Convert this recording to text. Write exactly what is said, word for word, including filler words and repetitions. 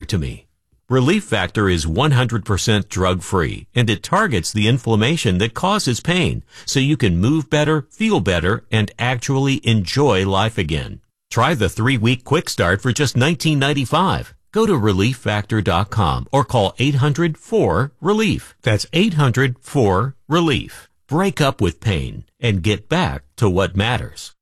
to me. Relief Factor is one hundred percent drug-free, and it targets the inflammation that causes pain, so you can move better, feel better, and actually enjoy life again. Try the three-week quick start for just nineteen ninety-five dollars. Go to relief factor dot com or call eight hundred four relief. That's eight hundred four relief. Break up with pain and get back to what matters.